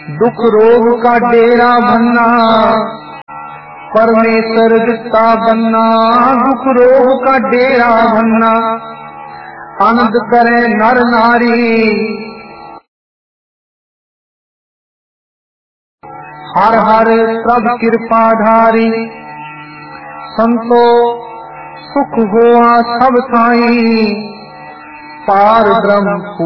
दुख रोग का डेरा बनना, परमेश्वर दिखता बनना। दुख रोग का डेरा बनना, आनंद करे नर नारी। हर हर सब कृपाधारी, संतो सुख हुआ सब साई। पार ब्रह्म